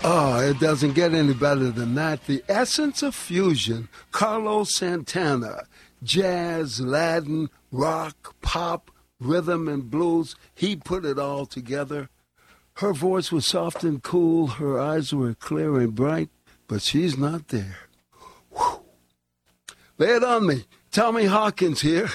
Oh, it doesn't get any better than that. The essence of fusion. Carlos Santana. Jazz, Latin, rock, pop, rhythm, and blues. He put it all together. Her voice was soft and cool. Her eyes were clear and bright. But she's not there. Whew. Lay it on me. Tommy Hawkins here.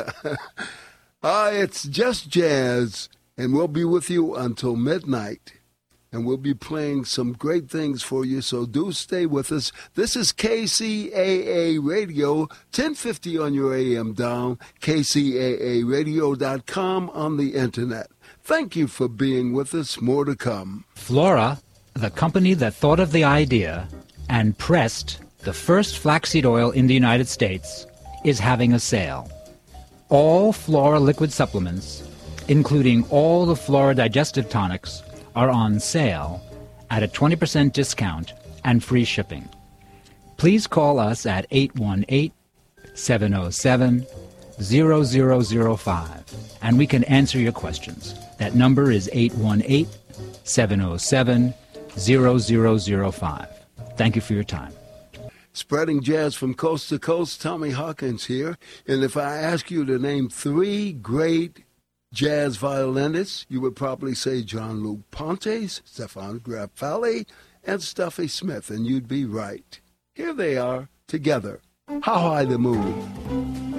It's Just Jazz, and we'll be with you until midnight. And we'll be playing some great things for you, so do stay with us. This is KCAA Radio, 1050 on your AM dial, kcaaradio.com on the Internet. Thank you for being with us. More to come. Flora, the company that thought of the idea and pressed the first flaxseed oil in the United States, is having a sale. All Flora liquid supplements, including all the Flora digestive tonics, are on sale at a 20% discount and free shipping. Please call us at 818-707-0005 and we can answer your questions. That number is 818-707-0005. Thank you for your time. Spreading jazz from coast to coast, Tommy Hawkins here. And if I ask you to name three great jazz violinists, you would probably say Jean-Luc Ponty, Stefan Grappelli, and Stuffy Smith, and you'd be right. Here they are, together. How High the Moon.